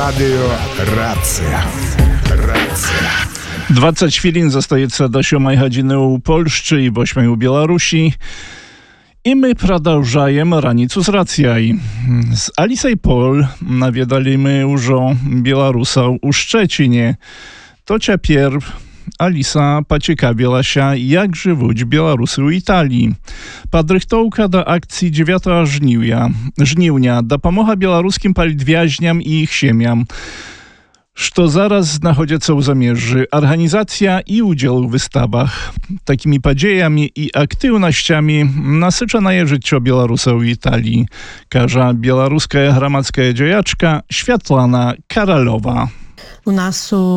Radio Racja. 20 chwilin zostaje do 7 godziny u Polszczy i 8 u Białorusi. I my продолжаем раніцу з рацяй. З Алісай Пол наведаліме ўжо беларусаў у Шчэціне. То цяпер Аліса пацікавілася, як жывуць беларусы ў Італіі. Падрыхтоўка да акцыі 9 жніўня дапамога беларускім палітвязням і іх сем'ям, што зараз знаходзяцца ў замежжы, арганізацыя і ўдзел у выставах. Такімі падзеямі і актыўнасцямі насычанае жыццё беларусаў у Італіі, кажа беларуская грамадская дзеячка Światlana Karalowa. У нас у